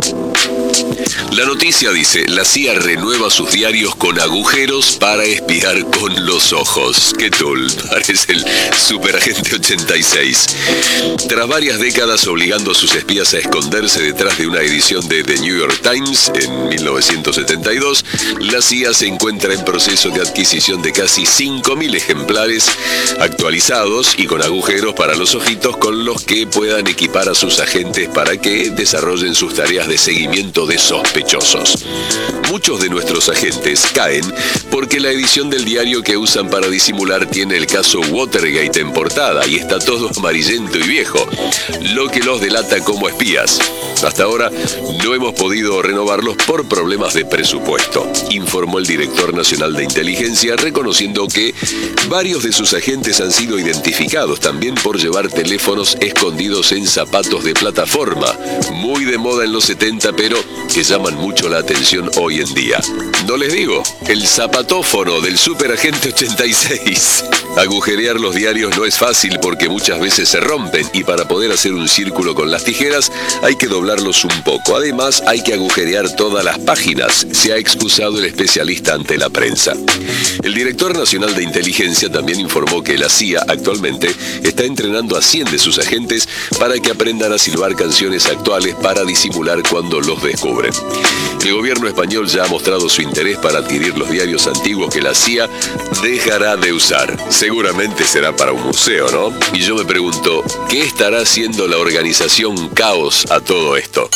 La noticia dice, la CIA renueva sus diarios con agujeros para espiar con los ojos. ¡Qué tool! Parece el superagente 86. Tras varias décadas obligando a sus espías a esconderse detrás de una edición de The New York Times en 1972, la CIA se encuentra en proceso de adquisición de casi 5.000 ejemplares actualizados y con agujeros para los ojitos con los que puedan equipar a sus agentes para que desarrollen sus tareas de seguimiento de sospechosos. Muchos de nuestros agentes caen porque la edición del diario que usan para disimular tiene el caso Watergate en portada y está todo amarillento y viejo, lo que los delata como espías. Hasta ahora no hemos podido renovarlos por problemas de presupuesto, informó el director nacional de inteligencia, reconociendo que varios de sus agentes han sido identificados también por llevar teléfonos escondidos en zapatos de plataforma, muy de moda en los 70, pero que llaman mucho la atención hoy en día. No les digo, el zapatófono del superagente 86. Agujerear los diarios no es fácil porque muchas veces se rompen y para poder hacer un círculo con las tijeras hay que doblarlos un poco. Además hay que agujerear todas las páginas, se ha excusado el especialista ante la prensa. El director nacional de inteligencia también informó que la CIA actualmente está entrenando a 100 de sus agentes para que aprendan a silbar canciones actuales para disimular cuando los descubren. El gobierno español ya ha mostrado su interés para adquirir los diarios antiguos que la CIA dejará de usar. Seguramente será para un museo, ¿no? Y yo me pregunto, ¿qué estará haciendo la organización Caos a todo esto?